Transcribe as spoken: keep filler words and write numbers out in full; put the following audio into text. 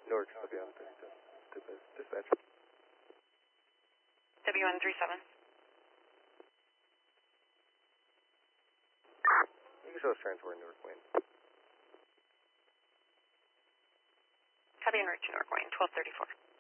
Newark, W one thirty-seven. Dispatch. W one thirty-seven. You can show us transport in Newark, Wayne. Copy en route to Newark, Wayne, twelve thirty-four.